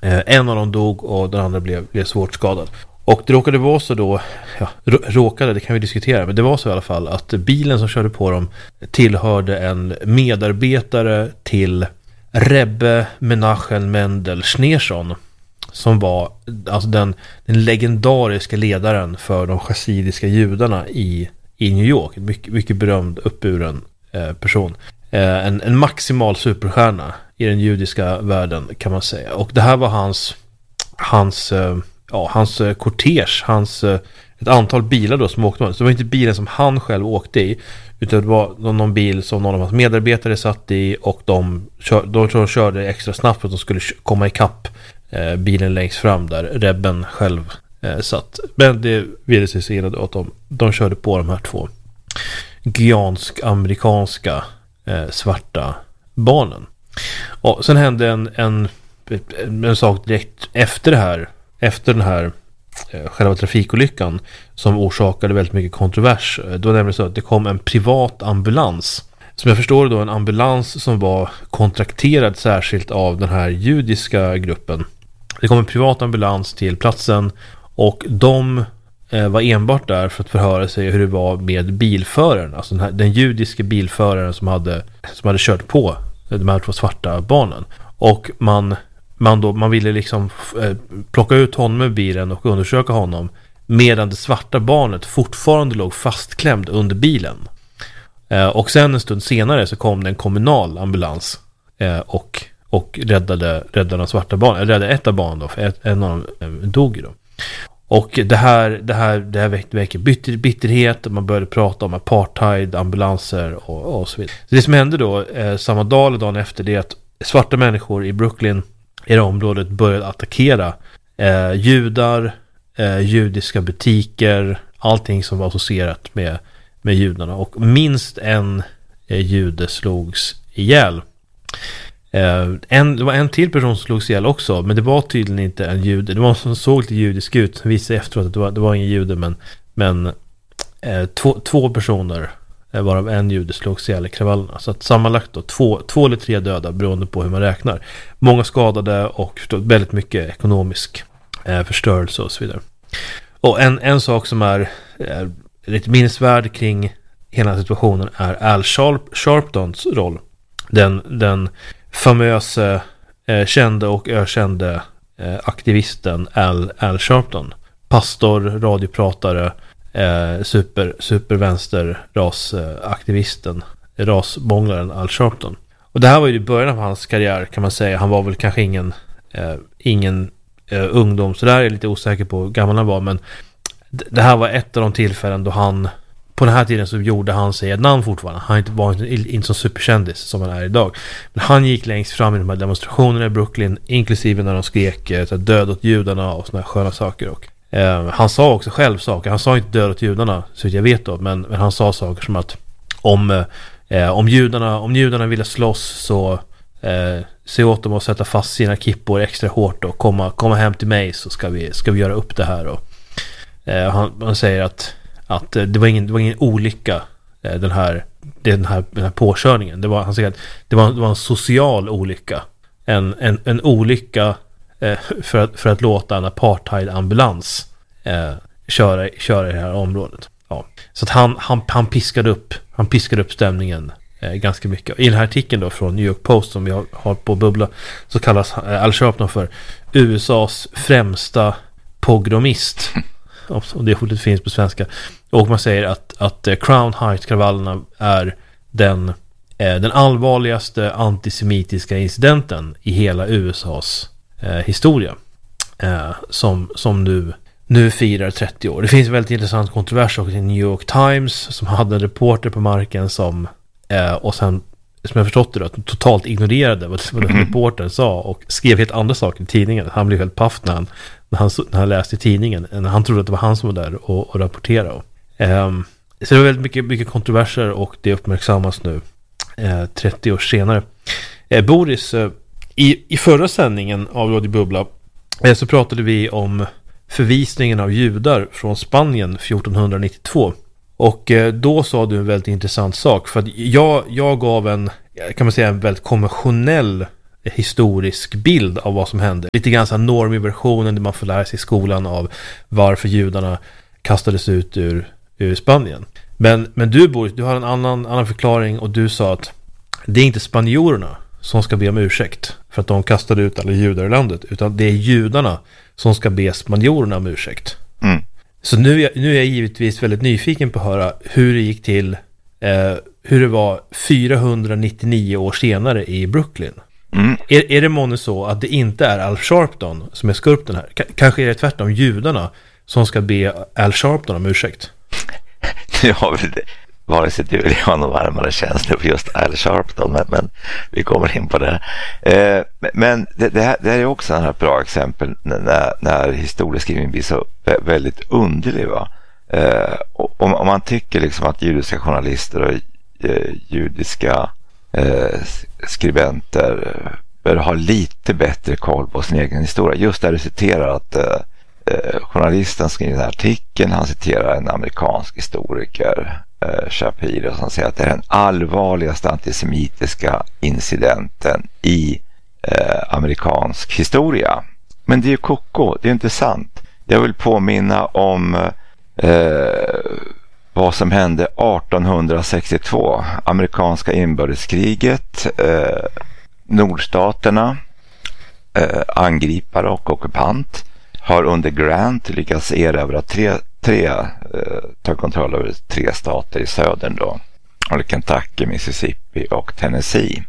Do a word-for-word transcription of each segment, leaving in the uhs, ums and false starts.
Eh, en av dem dog och den andra blev, blev svårt skadad. Och det råkade vara så då, ja, råkade, det kan vi diskutera, men det var så i alla fall att bilen som körde på dem tillhörde en medarbetare till Rebbe Menachem Mendel Schneerson, som var alltså den, den legendariska ledaren för de chassidiska judarna i, i New York. En mycket, mycket berömd uppburen eh, person. Eh, en, en maximal superstjärna i den judiska världen kan man säga. Och det här var hans hans, eh, ja, hans eh, kortege, hans, eh, ett antal bilar då som åkte med. Så det var inte bilen som han själv åkte i, utan det var någon bil som någon av hans medarbetare satt i, och de, kör, de, de körde extra snabbt för att de skulle komma ikapp eh, bilen längst fram där Rebben själv eh, satt. Men det ville sig senare att de, de körde på de här två gyansk-amerikanska eh, svarta barnen. Och sen hände en, en, en sak direkt efter det här, efter den här eh, själva trafikolyckan som orsakade väldigt mycket kontrovers. Det var nämligen så att det kom en privat ambulans, som jag förstår då en ambulans som var kontrakterad särskilt av den här judiska gruppen. Det kom en privat ambulans till platsen, och de eh, var enbart där för att förhöra sig hur det var med bilföraren, alltså den, här, den judiska bilföraren som hade, som hade kört på de här två svarta barnen. Och man, man, då, man ville liksom eh, plocka ut honom med bilen och undersöka honom, medan det svarta barnet fortfarande låg fastklämd under bilen. Eh, och sen en stund senare så kom det en kommunal ambulans eh, och, och räddade, räddade de svarta barnen, räddade ett av barnen då, för ett, en av dem eh, dog ju då. Och det här, det här, det här väckte, väckte bitter, bitterhet, och man började prata om apartheid, ambulanser och, och så vidare. Så det som hände då eh, samma dag eller dagen efter, det är att svarta människor i Brooklyn, i det området, började attackera eh, judar, eh, judiska butiker, allting som var associerat med, med judarna. Och minst en eh, jude slogs ihjäl. Uh, en, det var en till person som slogs ihjäl också, men det var tydligen inte en jude. Det var någon som såg lite judisk ut, som visade efteråt att det var, det var ingen jude, men, men uh, två, två personer, uh, varav en jude, slogs ihjäl i kravallerna. Så att sammanlagt då två, två eller tre döda, beroende på hur man räknar. Många skadade och väldigt mycket ekonomisk uh, förstörelse och så vidare. Och en, en sak som är uh, lite minnesvärd kring hela situationen är Al Sharp, Sharptons roll. Den, den famösa, eh, kände och ökände eh, aktivisten Al, Al Sharpton. Pastor, radiopratare, eh, super, supervänster rasaktivisten, eh, rasmånglaren Al Sharpton. Och det här var ju i början av hans karriär, kan man säga. Han var väl kanske ingen, eh, ingen eh, ungdom, så där är jag lite osäker på hur gammal han var, men d- det här var ett av de tillfällen då han, på den här tiden så gjorde han sig ett namn fortfarande. Han var inte, inte så superkändis som han är idag. Men han gick längst fram i de här demonstrationerna i Brooklyn, inklusive när de skrek eh, död åt judarna och såna här sköna saker. Och, eh, han sa också själv saker. Han sa inte död åt judarna, så jag vet då, men, men han sa saker som att om, eh, om, judarna, om judarna ville slåss, så eh, se åt dem att sätta fast sina kippor extra hårt och komma, komma hem till mig, så ska vi, ska vi göra upp det här. Och, eh, han, han säger att att det var ingen, det var ingen olycka, den här, den här, den här påkörningen. Det var, han säger att det var, det var en social olycka. En, en, en olycka eh, för, att, för att låta en apartheid-ambulans eh, köra, köra i det här området. Ja. Så att han, han, han, piskade upp, han piskade upp stämningen eh, ganska mycket. I den här artikeln då från New York Post som vi har, har på Bubbla, så kallas eh, Al Sharpton för U S A:s främsta pogromist. Och det ordet finns på svenska. Och man säger att, att Crown Heights-kravallerna är den, eh, den allvarligaste antisemitiska incidenten i hela U S A:s eh, historia. Eh, som, som nu, nu firar trettio år. Det finns en väldigt intressant kontrovers också i New York Times, som hade en reporter på marken som, eh, och sen, som jag förstått det då, att totalt ignorerade vad, vad den reportern sa och skrev helt andra saker i tidningen. Han blev helt paff när han När han, när han läste i tidningen. När han trodde att det var han som var där och, och rapporterade. Um, så det var väldigt mycket, mycket kontroverser, och det uppmärksammas nu uh, trettio år senare. Uh, Boris, uh, i, i förra sändningen av Radio Bubbla uh, så pratade vi om förvisningen av judar från Spanien fjortonhundranittiotvå. Och uh, då sa du en väldigt intressant sak. För att jag, jag gav en, kan man säga, en väldigt konventionell historisk bild av vad som hände. Lite grann så här normversionen där man får lära sig i skolan av varför judarna kastades ut ur, ur Spanien. Men, men du Boris, du har en annan, annan förklaring och du sa att det är inte spanjorerna som ska be om ursäkt för att de kastade ut alla judar i landet, utan det är judarna som ska be spanjorerna om ursäkt. Mm. Så nu är, jag, nu är jag givetvis väldigt nyfiken på att höra hur det gick till, eh, hur det var fyrahundranittionio år senare i Brooklyn. Mm. Är, är det månne så att det inte är Al Sharpton som är skurken här? K- kanske är det tvärtom judarna som ska be Al Sharpton om ursäkt? Ja, vare sig du eller jag har någon varmare känsla för just Al Sharpton, men, men vi kommer in på det. Eh, men det, det, här, det här är också ett bra exempel när, när historieskrivningen blir så väldigt underlig. Va? Eh, om, om man tycker liksom att judiska journalister och eh, judiska eh, skribenter bör ha lite bättre koll på sin egen historia. Just där du citerar att eh, eh, journalisten skriver den här artikeln, han citerar en amerikansk historiker, eh, Shapiro, som säger att det är den allvarligaste antisemitiska incidenten i eh, amerikansk historia. Men det är ju koko, det är inte sant. Jag vill påminna om eh, vad som hände artonhundrasextiotvå, amerikanska inbördeskriget, eh, nordstaterna, eh, angripare och ockupant, har under Grant lyckats erövra tre, tre eh, ta kontroll över tre stater i södern då, Kentucky, Mississippi och Tennessee.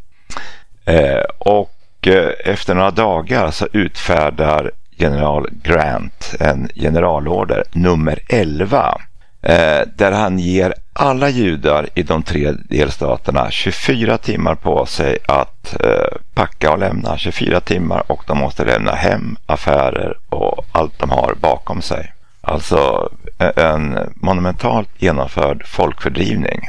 Eh, och eh, efter några dagar så utfärdar general Grant en generalorder nummer elva eh, där han ger alla judar i de tre delstaterna tjugofyra timmar på sig att eh, packa och lämna, tjugofyra timmar, och de måste lämna hem, affärer och allt de har bakom sig. Alltså en monumentalt genomförd folkfördrivning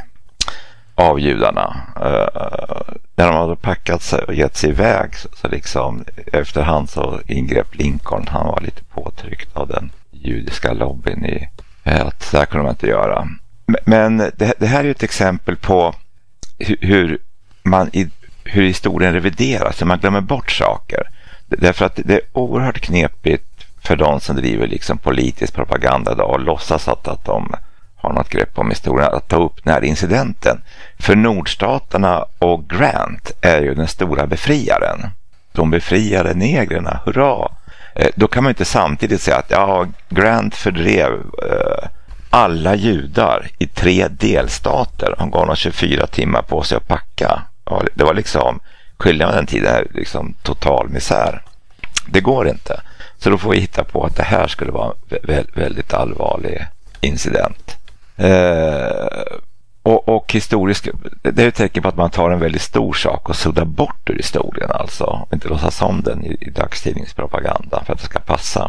av judarna. Eh, när de hade packat sig och gett sig iväg så, så liksom efterhand så ingrep Lincoln. Han var lite påtryckt av den judiska lobbyn i eh, att så här kunde man inte göra. Men det, det här är ju ett exempel på hur, hur man i, hur historien revideras, hur man glömmer bort saker. Därför att det är oerhört knepigt för de som driver liksom politisk propaganda idag och låtsas att, att de har något grepp om historien, att ta upp den här incidenten. För nordstaterna och Grant är ju den stora befriaren. De befriade negrerna, hurra! Eh, då kan man inte samtidigt säga att ja, Grant fördrev eh, alla judar i tre delstater. Han gav dem tjugofyra timmar på sig att packa. Ja, det var liksom skillnaden med den tiden, liksom total misär. Det går inte. Så då får vi hitta på att det här skulle vara en vä- väldigt allvarlig incident. Eh, och, och historiskt, det är ett tecken på att man tar en väldigt stor sak och suddar bort ur historien, alltså, och inte låtsas om den i, i dagstidningspropaganda för att det ska passa.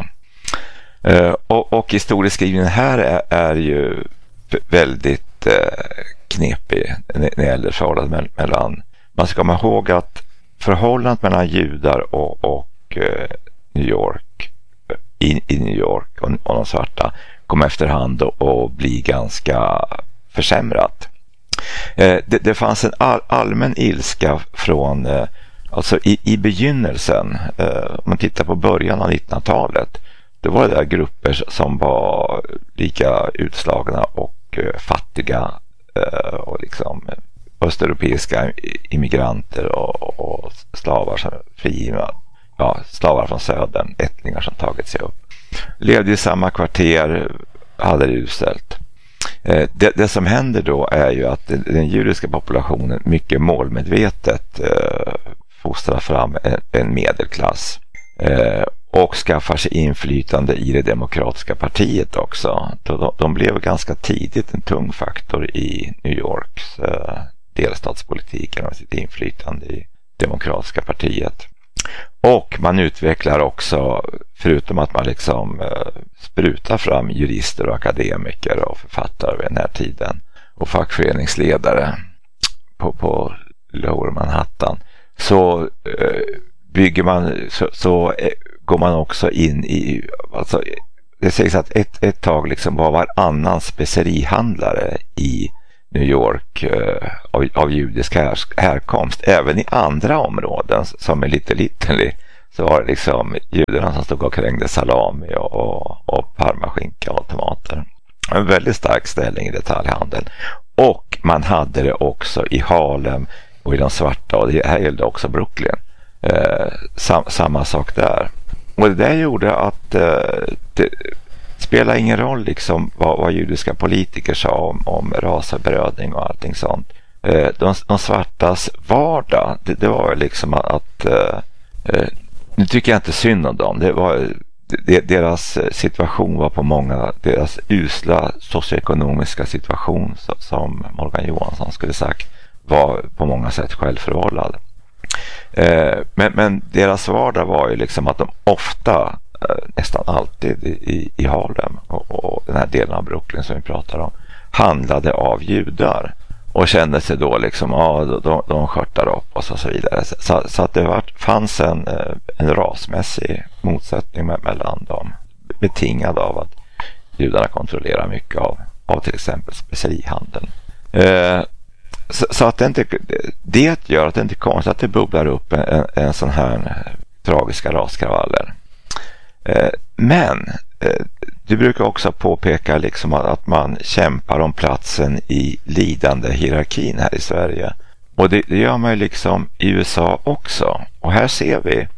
Uh, och, och historieskrivningen här är, är ju väldigt uh, knepig när det gäller förhållandet mellan, man ska komma ihåg att förhållandet mellan judar och, och uh, New York i, i New York och, och de svarta kom efterhand och, och bli ganska försämrat. Uh, det, det fanns en all, allmän ilska från uh, alltså i, i begynnelsen, uh, om man tittar på början av nittonhundratalet. Det var det där grupper som var lika utslagna och uh, fattiga uh, och liksom östeuropeiska immigranter och, och slavar som frigivna, ja, slavar från södern, ättlingar som tagit sig upp. Levde i samma kvarter, hade det uselt. Uh, det, det som händer då är ju att den, den judiska populationen mycket målmedvetet uh, fostrar fram en, en medelklass. Uh, och skaffar sig inflytande i det demokratiska partiet också. De, de blev ganska tidigt en tung faktor i New Yorks eh, delstatspolitik med sitt inflytande i demokratiska partiet. Och man utvecklar också, förutom att man liksom eh, sprutar fram jurister och akademiker och författare vid den här tiden och fackföreningsledare på, på Lower Manhattan, så eh, bygger man så, så eh, går man också in i, alltså det sägs att ett, ett tag liksom var varannan specerihandlare i New York eh, av, av judisk här, härkomst. Även i andra områden som är lite Italy så var det liksom judarna som stod och krängde salami och, och, och parmaskinka och tomater. En väldigt stark ställning i detaljhandeln. Och man hade det också i Harlem och i de svarta, och det här gällde också Brooklyn. Eh, sam, samma sak där. Och det där gjorde att eh, det spelade ingen roll liksom vad, vad judiska politiker sa om, om rasförbrödning och allting sånt. Eh, de, de svartas vardag, det, det var liksom att, att eh, nu tycker jag inte synd om dem. Det var, det, deras situation var på många, deras usla socioekonomiska situation som Morgan Johansson skulle sagt var på många sätt självförvållad. Eh, men, men deras vardag var ju liksom att de ofta, eh, nästan alltid i, i Harlem och, och den här delen av Brooklyn som vi pratar om, handlade av judar. Och kände sig då liksom, ja, de, de skörtar upp och så, så vidare. Så, så att det var, fanns en, en rasmässig motsättning mellan dem. Betingad av att judarna kontrollerar mycket av, av till exempel specerihandeln. Eh, så, så att det inte, det gör att det inte är konstigt att det bubblar upp en, en sån här tragiska raskravaller. Eh, men eh, du brukar också påpeka liksom att man kämpar om platsen i lidande hierarkin här i Sverige. Och det, det gör man ju liksom i U S A också. Och här ser vi,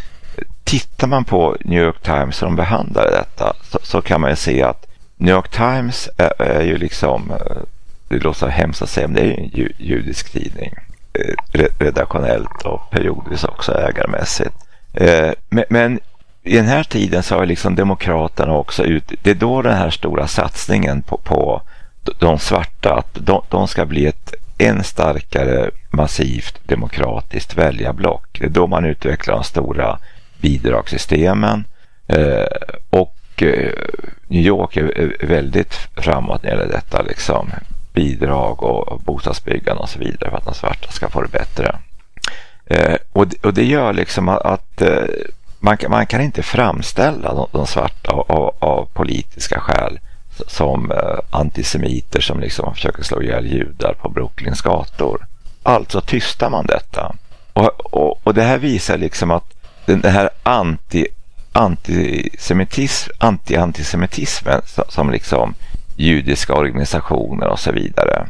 tittar man på New York Times och de behandlar detta, så, så kan man ju se att New York Times är, är ju liksom, det låter hemskt att säga, men det är ju en ju, judisk tidning. Redaktionellt och periodiskt också ägarmässigt. Men, men i den här tiden så har liksom demokraterna också ut, det är då den här stora satsningen på, på de svarta, att de, de ska bli ett än starkare massivt demokratiskt väljarblock. Det är då man utvecklar de stora bidragssystemen eh, och eh, New York är väldigt framåt när det gäller detta liksom, bidrag och bostadsbyggande och så vidare för att de svarta ska få det bättre. Eh, och, och det gör liksom att, att eh, Man kan, man kan inte framställa de, de svarta av, av politiska skäl som eh, antisemiter som liksom försöker slå ihjäl judar på Brooklyns gator. Alltså tystar man detta. Och, och, och det här visar liksom att den, den här anti, antisemitism, anti-antisemitismen som, som liksom judiska organisationer och så vidare,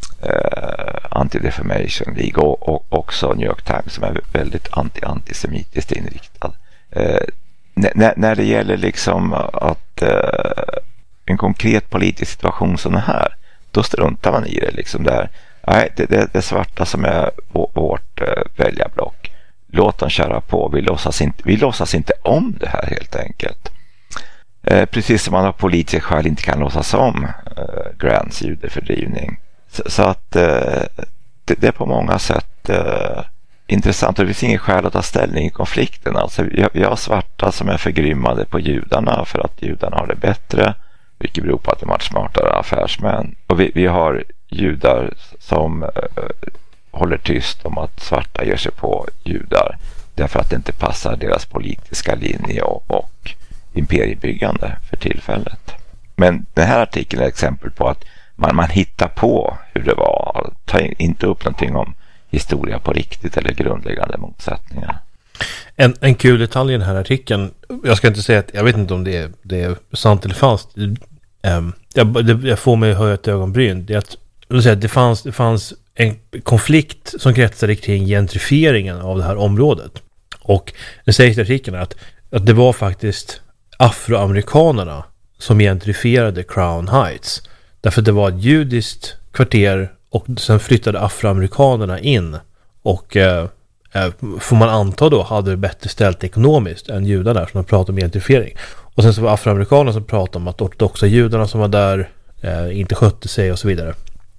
eh, Anti-Defamation League och, och också New York Times som är väldigt anti-antisemitiskt inriktad. Eh, när, när det gäller liksom att eh, en konkret politisk situation som den här, då struntar man i det liksom där. Nej, det, det, det svarta som är vårt eh, väljarblock. Låt dem köra på. Vi låtsas inte, vi låtsas inte om det här helt enkelt. Eh, precis som man av politiska skäl inte kan låtsas om eh, Grants judefördrivning. Så, så att eh, det, det är på många sätt eh, intressant, och det finns ingen skäl att ta ställning i konflikten. Alltså, vi, har, vi har svarta som är förgrymmade på judarna för att judarna har det bättre, vilket beror på att de är smartare affärsmän. Och vi, vi har judar som eh, håller tyst om att svarta ger sig på judar därför att det inte passar deras politiska linje och, och imperiebyggande för tillfället. Men den här artikeln är ett exempel på att man, man hittar på hur det var. Ta inte upp någonting om historia på riktigt eller grundläggande motsättningar. En, en kul detalj i den här artikeln, jag ska inte säga att, jag vet inte om det är, det är sant eller falskt, um, jag, det, jag får mig att höja ett ögonbryn, det är att, jag säga, det, fanns, det fanns en konflikt som kretsade kring gentrifieringen av det här området. Och det sägs i artikeln att, att det var faktiskt afroamerikanerna som gentrifierade Crown Heights. Därför det var ett judiskt kvarter och sen flyttade afroamerikanerna in och eh, får man anta då hade det bättre ställt ekonomiskt än judarna där som de pratade om gentrifiering. Och sen så var afroamerikanerna som pratade om att ortodoxa judarna som var där eh, inte skötte sig och så vidare.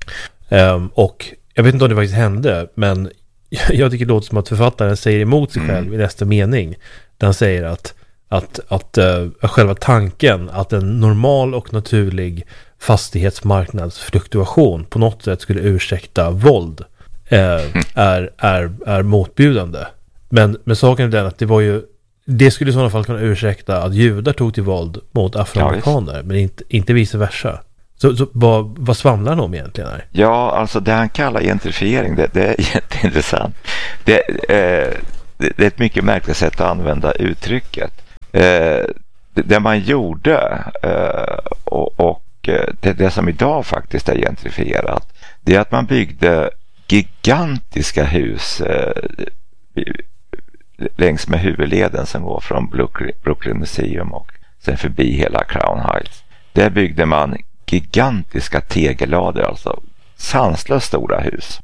Um, och jag vet inte om det faktiskt hände, men jag tycker det låter som att författaren säger emot sig själv mm. i nästa mening. Den säger att, att, att uh, själva tanken att en normal och naturlig fastighetsmarknadsfluktuation på något sätt skulle ursäkta våld uh, mm. är, är, är motbjudande. Men, men saken är den att det var ju, det skulle i sådana fall kunna ursäkta att judar tog till våld mot afroamerikaner, ja, men inte, inte vice versa. Så, så vad, vad svamlar han om egentligen här? Ja, alltså det han kallar gentrifiering, det, det är jätteintressant. Det, eh, det, det är ett mycket märkligt sätt att använda uttrycket. Eh, det, det man gjorde eh, och, och det, det som idag faktiskt är gentrifierat, det är att man byggde gigantiska hus eh, längs med huvudleden som går från Brooklyn Museum och sen förbi hela Crown Heights. Där byggde man gigantiska tegellader, alltså sanslöst stora hus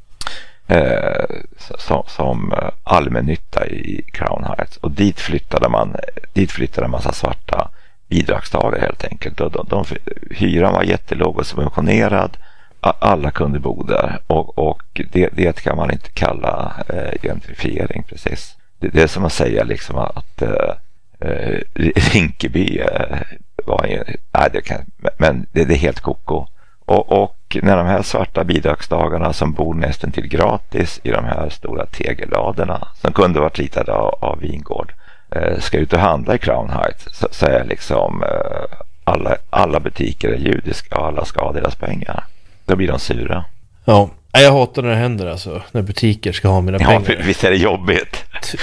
eh, som, som allmännytta i Crown Heights, och dit flyttade man dit flyttade en massa svarta bidragstagare helt enkelt, och de, de, hyran var jättelåg och subventionerad, alla kunde bo där, och, och det, det kan man inte kalla eh, gentrifiering precis. Det, det är som att säga liksom att eh, Rinkeby eh, var en, nej, det kan, men det, det är helt koko. Och, och när de här svarta bidragstagarna som bor nästan till gratis i de här stora tegelladerna som kunde varit ritade av, av Vingård eh, ska ut och handla i Crown Heights, så, så är liksom eh, alla, alla butiker är judiska och alla ska ha deras pengar. Då blir de sura. Ja, jag hatar när det händer alltså, när butiker ska ha mina pengar. Ja, visst är det jobbigt.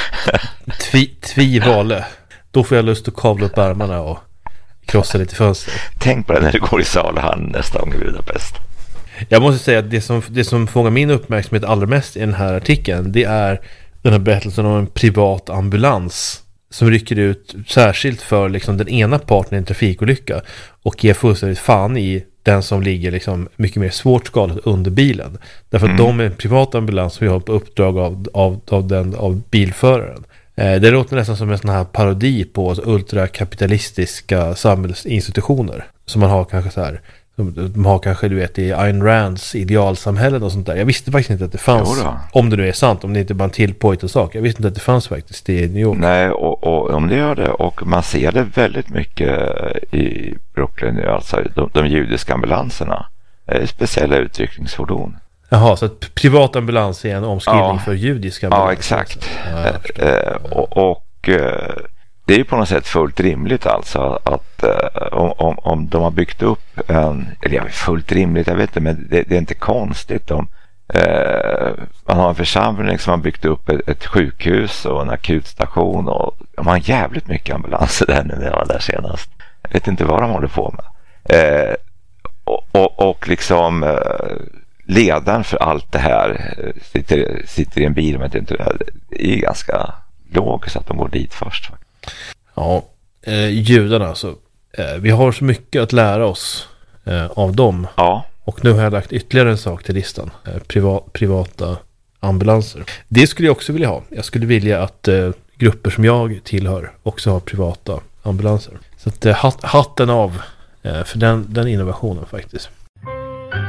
Tvi, tvivale. Då får jag lust att kavla upp armarna och krossa lite fönster. Tänk på det när du går i Saluhallen nästa gång i Budapest. Jag måste säga att det som, det som fångar min uppmärksamhet allra mest i den här artikeln, det är den här berättelsen om en privat ambulans som rycker ut särskilt för liksom den ena parten i en trafikolycka och ger fullständigt fan i den som ligger liksom mycket mer svårt skadad under bilen. Därför att mm. de är en privat ambulans som vi har på uppdrag av, av, av, den, av bilföraren. Eh, det låter nästan som en sån här parodi på alltså, ultrakapitalistiska samhällsinstitutioner som man har kanske så här, de har kanske du vet i Ayn Rands idealsamhällen och sånt där. Jag visste faktiskt inte att det fanns, om det nu är sant, om det inte bara en till påhittad sak. Jag visste inte att det fanns faktiskt i New York. Nej, och, och om det gör det, och man ser det väldigt mycket i Brooklyn, alltså de, de judiska ambulanserna, speciella utryckningsfordon. Jaha, så att privat ambulans är en omskrivning ja. för judiska ambulans. Ja, exakt. Ja, eh, och, och eh, det är ju på något sätt fullt rimligt alltså att eh, om, om de har byggt upp en, eller ja, fullt rimligt, jag vet inte, men det, det är inte konstigt om eh, man har en församling som har byggt upp ett, ett sjukhus och en akutstation, och de har jävligt mycket ambulanser där när jag var där senast. Jag vet inte vad de håller på med. Eh, och, och, och liksom eh, ledaren för allt det här sitter, sitter i en bil, men inte, det är ganska logiskt att de går dit först. Ja, eh, judarna alltså. Eh, vi har så mycket att lära oss eh, av dem. Ja. Och nu har jag lagt ytterligare en sak till listan. Eh, priva, privata ambulanser. Det skulle jag också vilja ha. Jag skulle vilja att eh, grupper som jag tillhör också har privata ambulanser. Så att eh, hat, hatten av eh, för den, den innovationen faktiskt.